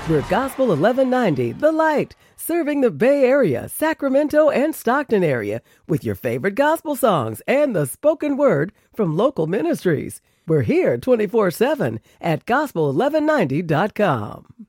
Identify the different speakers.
Speaker 1: We're Gospel 1190, The Light, serving the Bay Area, Sacramento, and Stockton area with your favorite gospel songs and the spoken word from local ministries. We're here 24/7 at gospel1190.com.